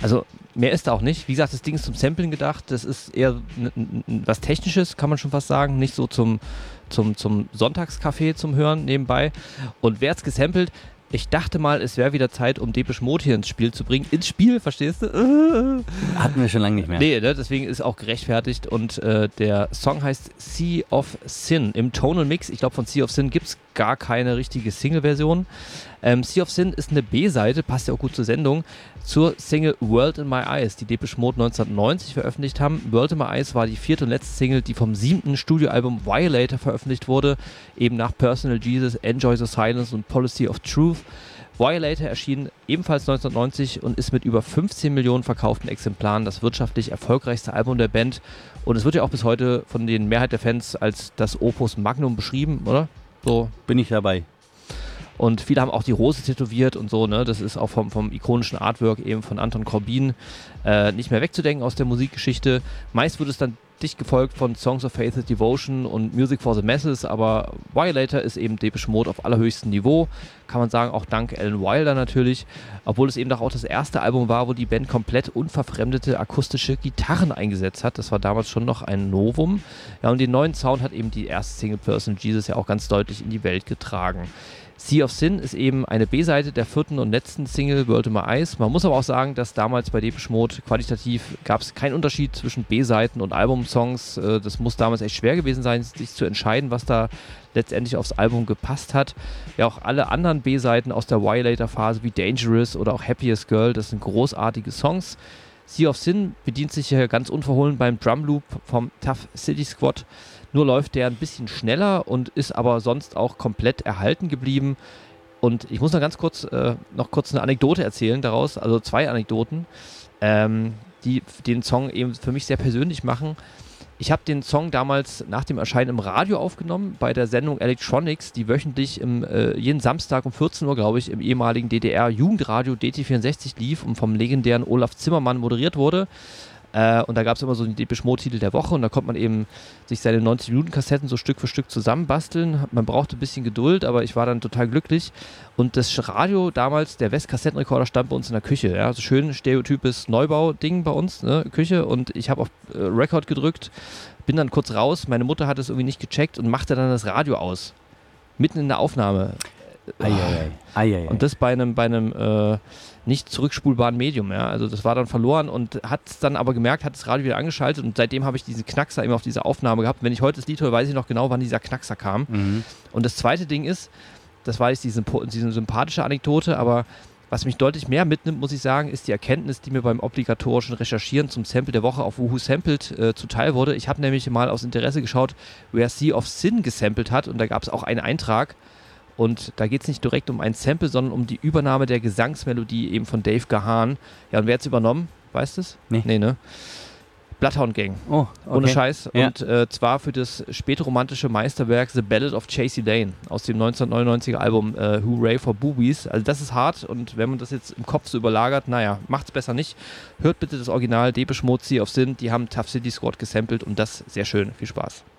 Also mehr ist da auch nicht. Wie gesagt, das Ding ist zum Samplen gedacht. Das ist eher was Technisches, kann man schon fast sagen. Nicht so zum Sonntagskaffee zum Hören nebenbei. Und wer hat's gesampelt? Ich dachte mal, es wäre wieder Zeit, um Depeche Mode hier ins Spiel zu bringen. Ins Spiel, verstehst du? Hatten wir schon lange nicht mehr. Nee, ne? Deswegen ist auch gerechtfertigt. Und der Song heißt Sea of Sin im Tonal Mix. Ich glaube, von Sea of Sin gibt es gar keine richtige Single-Version. Sea of Sin ist eine B-Seite, passt ja auch gut zur Sendung, zur Single World in My Eyes, die Depeche Mode 1990 veröffentlicht haben. World in My Eyes war die 4. und letzte Single, die vom 7. Studioalbum Violator veröffentlicht wurde, eben nach Personal Jesus, Enjoy the Silence und Policy of Truth. Violator erschien ebenfalls 1990 und ist mit über 15 Millionen verkauften Exemplaren das wirtschaftlich erfolgreichste Album der Band. Und es wird ja auch bis heute von den Mehrheit der Fans als das Opus Magnum beschrieben, oder? So. Bin ich dabei. Und viele haben auch die Rose tätowiert und so, ne? Das ist auch vom ikonischen Artwork eben von Anton Corbijn nicht mehr wegzudenken aus der Musikgeschichte. Meist wird es dann dicht gefolgt von Songs of Faith and Devotion und Music for the Masses, aber Violator ist eben Depeche Mode auf allerhöchstem Niveau, kann man sagen, auch dank Alan Wilder natürlich, obwohl es eben auch das erste Album war, wo die Band komplett unverfremdete akustische Gitarren eingesetzt hat. Das war damals schon noch ein Novum. Ja, und den neuen Sound hat eben die erste Single Personal Jesus ja auch ganz deutlich in die Welt getragen. Sea of Sin ist eben eine B-Seite der 4. und letzten Single World in My Eyes. Man muss aber auch sagen, dass damals bei Depeche Mode qualitativ gab es keinen Unterschied zwischen B-Seiten und Albumsongs. Das muss damals echt schwer gewesen sein, sich zu entscheiden, was da letztendlich aufs Album gepasst hat. Ja, auch alle anderen B-Seiten aus der Violator-Phase wie Dangerous oder auch Happiest Girl, das sind großartige Songs. Sea of Sin bedient sich hier ganz unverhohlen beim Drumloop vom Tough City Squad. Nur läuft der ein bisschen schneller und ist aber sonst auch komplett erhalten geblieben. Und ich muss noch kurz eine Anekdote erzählen daraus, also 2 Anekdoten, die den Song eben für mich sehr persönlich machen. Ich habe den Song damals nach dem Erscheinen im Radio aufgenommen, bei der Sendung Electronics, die wöchentlich jeden Samstag um 14 Uhr, glaube ich, im ehemaligen DDR-Jugendradio DT64 lief und vom legendären Olaf Zimmermann moderiert wurde. Und da gab es immer so den Depeche Mode-Titel der Woche und da konnte man eben sich seine 90-Minuten-Kassetten so Stück für Stück zusammenbasteln. Man brauchte ein bisschen Geduld, aber ich war dann total glücklich. Und das Radio damals, der West-Kassettenrekorder, stand bei uns in der Küche. Ja? Also schön stereotypes Neubau-Ding bei uns, ne? Küche. Und ich habe auf Record gedrückt, bin dann kurz raus. Meine Mutter hat es irgendwie nicht gecheckt und machte dann das Radio aus. Mitten in der Aufnahme. Und das bei einem nicht zurückspulbaren Medium, ja. Also das war dann verloren und hat es dann aber gemerkt, hat das Radio wieder angeschaltet und seitdem habe ich diesen Knackser immer auf dieser Aufnahme gehabt. Wenn ich heute das Lied höre, weiß ich noch genau, wann dieser Knackser kam. Mhm. Und das zweite Ding ist, das war jetzt diese sympathische Anekdote, aber was mich deutlich mehr mitnimmt, muss ich sagen, ist die Erkenntnis, die mir beim obligatorischen Recherchieren zum Sample der Woche auf Woohoo Sampled zuteil wurde. Ich habe nämlich mal aus Interesse geschaut, wer Sea of Sin gesampelt hat und da gab es auch einen Eintrag. Und da geht es nicht direkt um ein Sample, sondern um die Übernahme der Gesangsmelodie eben von Dave Gahan. Ja, und wer hat es übernommen? Weißt du es? Nee, ne? Bloodhound Gang. Oh, okay. Ohne Scheiß. Ja. Und zwar für das spätromantische Meisterwerk The Ballad of Chasey Lane aus dem 1999er Album Hooray for Boobies. Also das ist hart und wenn man das jetzt im Kopf so überlagert, naja, macht's besser nicht. Hört bitte das Original Depeche Mode Sea of Sin. Die haben Tough City Squad gesampelt und das sehr schön. Viel Spaß.